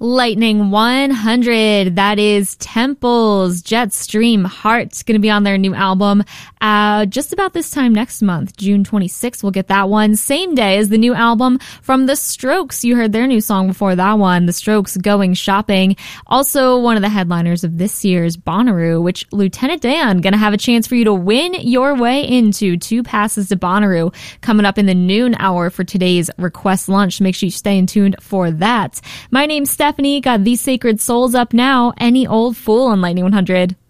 Lightning 100, that is Temples, Jetstream Heart, going to be on their new album just about this time next month, June 26th. We'll get that one. Same day as the new album from The Strokes. You heard their new song before that one, The Strokes Going Shopping. Also, one of the headliners of this year's Bonnaroo, which Lieutenant Dan going to have a chance for you to win your way into 2 passes to Bonnaroo coming up in the noon hour for today's Request Lunch. Make sure you stay tuned for that. My name's Stephanie. Got These Sacred Souls up now. Any Old Fool on Lightning 100.